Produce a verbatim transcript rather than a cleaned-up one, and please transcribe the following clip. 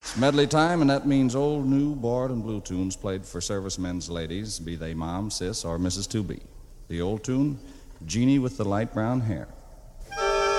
It's medley time, and that means old, new, bored, and blue tunes played for servicemen's ladies, be they Mom, Sis, or Missus two B. The old tune, Jeannie with the Light Brown Hair.